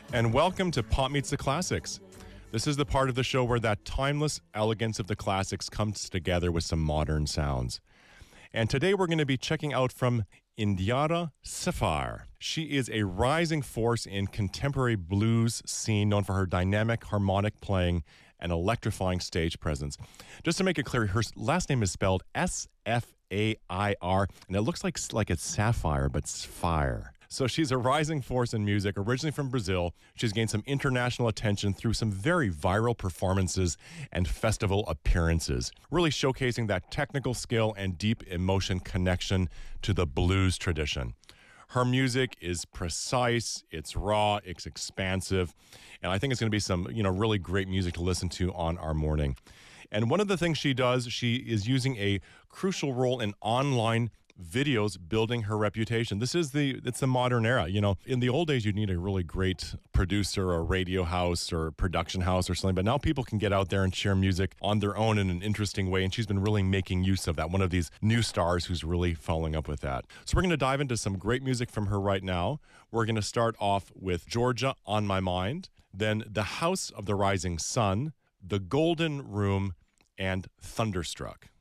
and welcome to Pop Meets the Classics. This is the part of the show where that timeless elegance of the classics comes together with some modern sounds. And today we're going to be checking out from Indiara Safar. She is a rising force in contemporary blues scene, known for her dynamic harmonic playing and electrifying stage presence. Just to make it clear, her last name is spelled S-F-A-I-R, and it looks like it's sapphire, but it's fire. So she's a rising force in music, originally from Brazil. She's gained some international attention through some very viral performances and festival appearances, really showcasing that technical skill and deep emotion connection to the blues tradition. Her music is precise, it's raw, it's expansive, and I think it's going to be some, really great music to listen to on our morning. And one of the things she does, she is using a crucial role in online videos building her reputation. It's the modern era. In the old days, you'd need a really great producer or radio house or production house or something, but now people can get out there and share music on their own in an interesting way, and she's been really making use of that. One of these new stars who's really following up with that. So we're going to dive into some great music from her right now. We're going to start off with Georgia on My Mind, then The House of the Rising Sun, The Golden Room, and Thunderstruck.